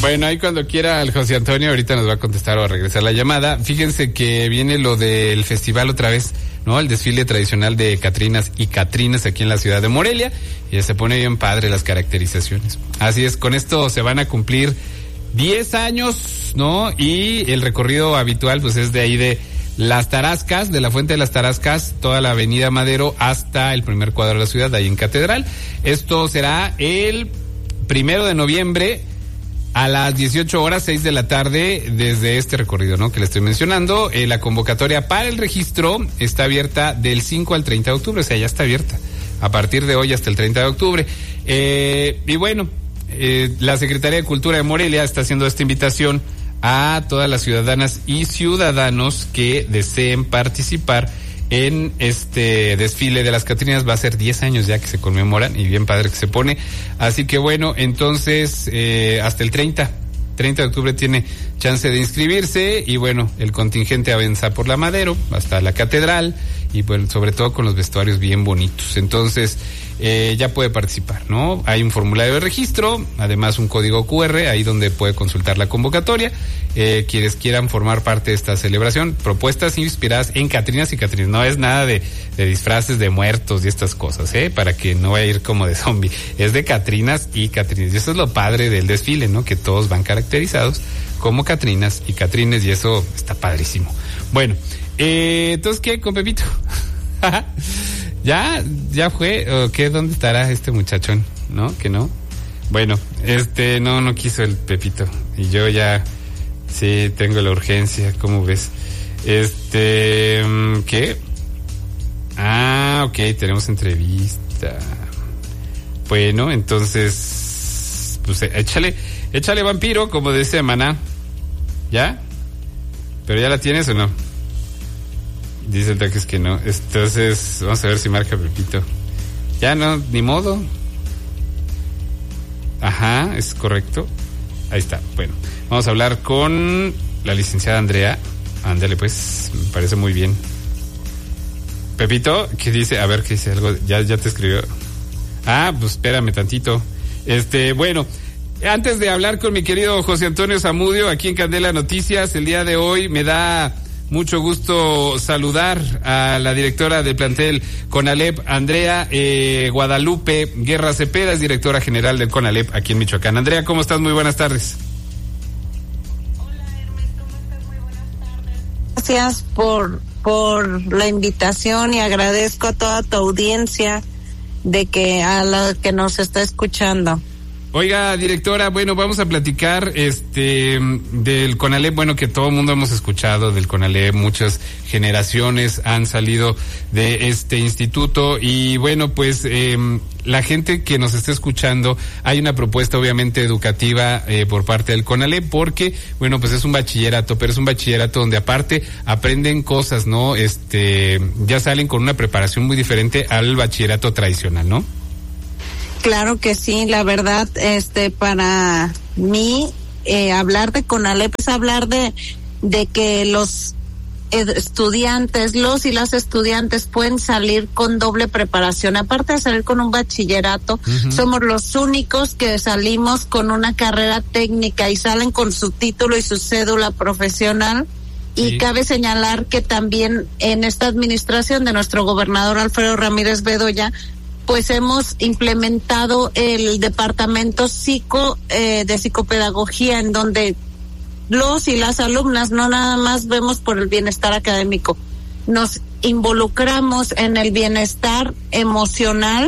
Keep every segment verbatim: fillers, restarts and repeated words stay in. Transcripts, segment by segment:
Bueno, ahí cuando quiera el José Antonio ahorita nos va a contestar o a regresar la llamada. Fíjense que viene lo del festival otra vez, ¿no? El desfile tradicional de Catrinas y Catrinas aquí en la ciudad de Morelia. Y se pone bien padre las caracterizaciones. Así es, con esto se van a cumplir diez años, ¿no? Y el recorrido habitual pues es de ahí de Las Tarascas, de la Fuente de las Tarascas, toda la avenida Madero hasta el primer cuadro de la ciudad, ahí en Catedral. Esto será el primero de noviembre a las dieciocho horas, seis de la tarde, desde este recorrido, ¿no? Que le estoy mencionando. Eh, la convocatoria para el registro está abierta del cinco al treinta de octubre, o sea, ya está abierta a partir de hoy hasta el treinta de octubre. Eh, y bueno, eh, la Secretaría de Cultura de Morelia está haciendo esta invitación a todas las ciudadanas y ciudadanos que deseen participar en este desfile de las Catrinas. Va a ser diez años ya que se conmemoran y bien padre que se pone. Así que bueno, entonces eh, hasta el treinta de octubre tiene chance de inscribirse y bueno, el contingente avanza por la Madero hasta la Catedral y pues sobre todo con los vestuarios bien bonitos. Entonces eh, ya puede participar, ¿no? Hay un formulario de registro, además un código cu erre ahí donde puede consultar la convocatoria. Eh, quienes quieran formar parte de esta celebración, propuestas inspiradas en Catrinas y Catrinas. No es nada de, de disfraces de muertos y estas cosas, ¿eh? Para que no vaya a ir como de zombie. Es de Catrinas y Catrinas. Y eso es lo padre del desfile, ¿no? Que todos van caracterizados como Catrinas y Catrines y eso está padrísimo. Bueno, eh, entonces, ¿qué con Pepito? ¿Ya? ¿Ya fue? ¿O qué? ¿Dónde estará este muchachón? ¿No? ¿Que no? Bueno, este, no, no quiso el Pepito. Y yo ya... Sí, tengo la urgencia, ¿cómo ves? Este, ¿qué? Ah, ok, tenemos entrevista. Bueno, entonces, pues échale, échale vampiro, como dice Maná. ¿Ya? ¿Pero ya la tienes o no? Dice el Taques que no. Entonces, vamos a ver si marca Pepito. Ya no, ni modo. Ajá, es correcto. Ahí está, bueno. Vamos a hablar con la licenciada Andrea. Ándale, pues, me parece muy bien. Pepito, ¿qué dice? A ver, ¿qué dice? Algo, ya, ya te escribió. Ah, pues espérame tantito. Este, bueno, antes de hablar con mi querido José Antonio Zamudio, aquí en Candela Noticias, el día de hoy me da mucho gusto saludar a la directora del plantel CONALEP, Andrea eh, Guadalupe Guerra Cepeda, es directora general del CONALEP aquí en Michoacán. Andrea, ¿cómo estás? Muy buenas tardes. Gracias por, por la invitación y agradezco a toda tu audiencia de que a la que nos está escuchando. Oiga, directora, bueno, vamos a platicar este del CONALEP, bueno, que todo el mundo hemos escuchado del CONALEP, muchas generaciones han salido de este instituto y bueno, pues eh, la gente que nos está escuchando, hay una propuesta obviamente educativa eh, por parte del CONALEP porque, bueno, pues es un bachillerato, pero es un bachillerato donde aparte aprenden cosas, ¿no? Este, ya salen con una preparación muy diferente al bachillerato tradicional, ¿no? Claro que sí, la verdad, este, para mí, eh, hablar de CONALEP es hablar de, de que los estudiantes, los y las estudiantes pueden salir con doble preparación. Aparte de salir con un bachillerato, uh-huh. somos los únicos que salimos con una carrera técnica y salen con su título y su cédula profesional. Y sí. Cabe señalar que también en esta administración de nuestro gobernador Alfredo Ramírez Bedoya, pues hemos implementado el departamento psico eh, de psicopedagogía, en donde los y las alumnas no nada más vemos por el bienestar académico, nos involucramos en el bienestar emocional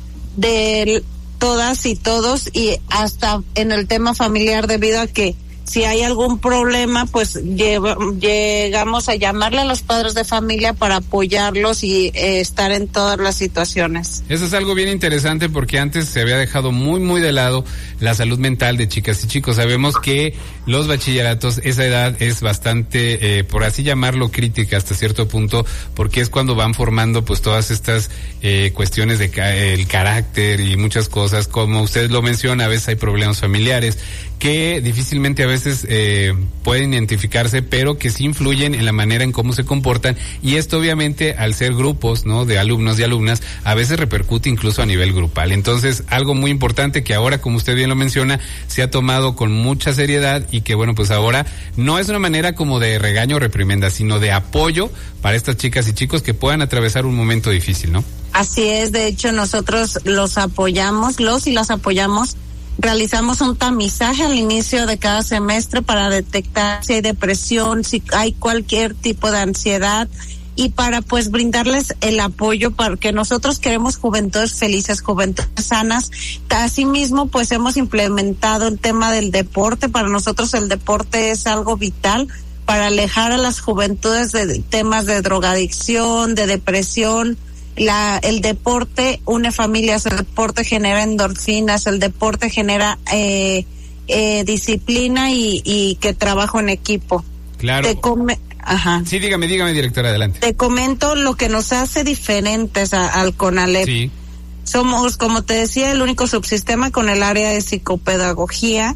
de todas y todos y hasta en el tema familiar, debido a que si hay algún problema, pues lleva, llegamos a llamarle a los padres de familia para apoyarlos y eh, estar en todas las situaciones. Eso es algo bien interesante porque antes se había dejado muy, muy de lado la salud mental de chicas y chicos. Sabemos que los bachilleratos, esa edad es bastante, eh, por así llamarlo, crítica hasta cierto punto, porque es cuando van formando pues todas estas eh, cuestiones de ca- el carácter y muchas cosas. Como usted lo menciona, a veces hay problemas familiares que difícilmente a veces eh, pueden identificarse, pero que sí influyen en la manera en cómo se comportan, y esto obviamente al ser grupos, ¿no?, de alumnos y alumnas, a veces repercute incluso a nivel grupal. Entonces, algo muy importante que ahora, como usted bien lo menciona, se ha tomado con mucha seriedad, y que bueno, pues ahora no es una manera como de regaño o reprimenda, sino de apoyo para estas chicas y chicos que puedan atravesar un momento difícil, ¿no? Así es, de hecho nosotros los apoyamos, los y las apoyamos. Realizamos un tamizaje al inicio de cada semestre para detectar si hay depresión, si hay cualquier tipo de ansiedad, y para pues brindarles el apoyo, porque nosotros queremos juventudes felices, juventudes sanas. Asimismo, pues hemos implementado el tema del deporte. Para nosotros el deporte es algo vital para alejar a las juventudes de temas de drogadicción, de depresión. La, el deporte une familias, el deporte genera endorfinas, el deporte genera eh, eh, disciplina y, y que trabajo en equipo. Claro. Te come, ajá. Sí, dígame, dígame, directora, adelante. Te comento lo que nos hace diferentes a, al CONALEP. Sí. Somos, como te decía, el único subsistema con el área de psicopedagogía.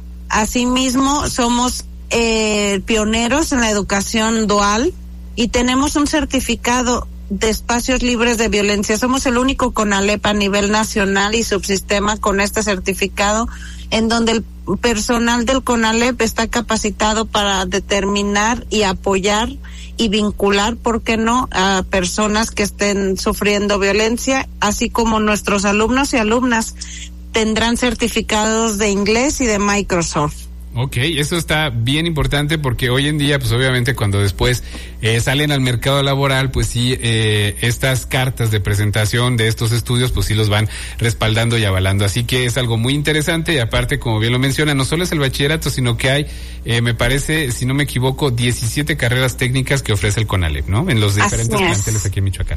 Asimismo, somos eh, pioneros en la educación dual y tenemos un certificado de espacios libres de violencia. Somos el único CONALEP a nivel nacional y subsistema con este certificado, en donde el personal del CONALEP está capacitado para determinar y apoyar y vincular, ¿por qué no?, a personas que estén sufriendo violencia, así como nuestros alumnos y alumnas tendrán certificados de inglés y de Microsoft. Ok, eso está bien importante, porque hoy en día, pues obviamente cuando después eh, salen al mercado laboral, pues sí, eh, estas cartas de presentación de estos estudios, pues sí los van respaldando y avalando. Así que es algo muy interesante, y aparte, como bien lo menciona, no solo es el bachillerato, sino que hay, eh, me parece, si no me equivoco, diecisiete carreras técnicas que ofrece el CONALEP, ¿no?, en los diferentes planteles aquí en Michoacán.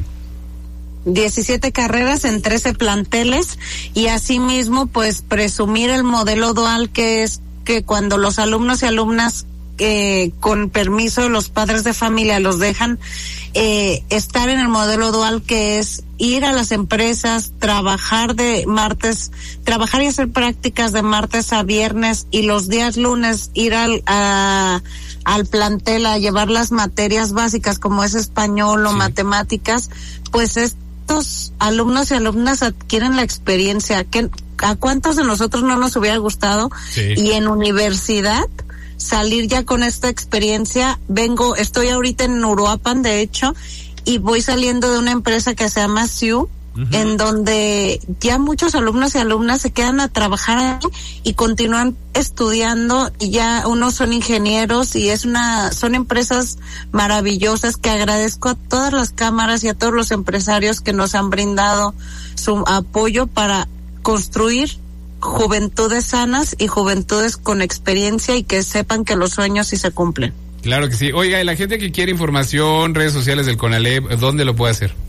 diecisiete carreras en trece planteles, y asimismo, pues presumir el modelo dual, que es que cuando los alumnos y alumnas eh, con permiso de los padres de familia los dejan eh, estar en el modelo dual, que es ir a las empresas, trabajar de martes, trabajar y hacer prácticas de martes a viernes, y los días lunes ir al a, al plantel a llevar las materias básicas como es español o sí. matemáticas, pues estos alumnos y alumnas adquieren la experiencia que ¿a cuántos de nosotros no nos hubiera gustado? Sí. Y en universidad salir ya con esta experiencia. Vengo, estoy ahorita en Uruapan, de hecho, y voy saliendo de una empresa que se llama S I U, uh-huh. en donde ya muchos alumnos y alumnas se quedan a trabajar ahí y continúan estudiando, y ya unos son ingenieros, y es una, son empresas maravillosas que agradezco a todas las cámaras y a todos los empresarios que nos han brindado su apoyo para construir juventudes sanas y juventudes con experiencia, y que sepan que los sueños sí se cumplen. Claro que sí. Oiga, y la gente que quiere información, redes sociales del CONALEP, ¿dónde lo puede hacer?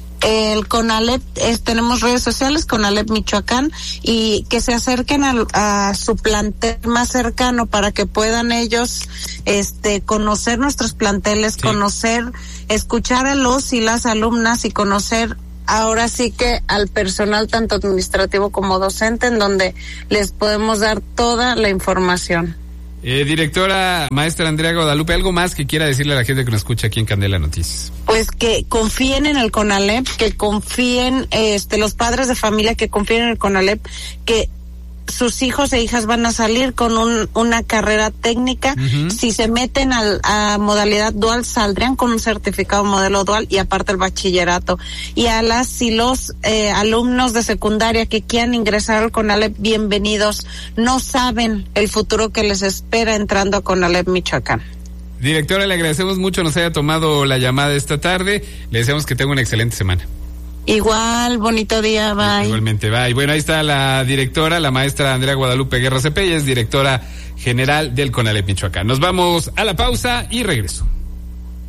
El CONALEP, es, tenemos redes sociales, CONALEP Michoacán, y que se acerquen a, a su plantel más cercano para que puedan ellos este conocer nuestros planteles, sí. conocer, escuchar a los y las alumnas, y conocer ahora sí que al personal tanto administrativo como docente, en donde les podemos dar toda la información. Eh, directora, maestra Andrea Guadalupe, ¿algo más que quiera decirle a la gente que nos escucha aquí en Candela Noticias? Pues que confíen en el CONALEP, que confíen, este, los padres de familia que confíen en el CONALEP, que sus hijos e hijas van a salir con un, una carrera técnica. Uh-huh. Si se meten al, a modalidad dual, saldrían con un certificado modelo dual, y aparte el bachillerato. Y a las y los eh, alumnos de secundaria que quieran ingresar al CONALEP, bienvenidos. No saben el futuro que les espera entrando a CONALEP Michoacán. Directora, le agradecemos mucho nos haya tomado la llamada esta tarde. Le deseamos que tenga una excelente semana. Igual, bonito día, bye. Igualmente, bye. Bueno, ahí está la directora, la maestra Andrea Guadalupe Guerra Cepelles, directora general del CONALEP Michoacán. Nos vamos a la pausa y regreso.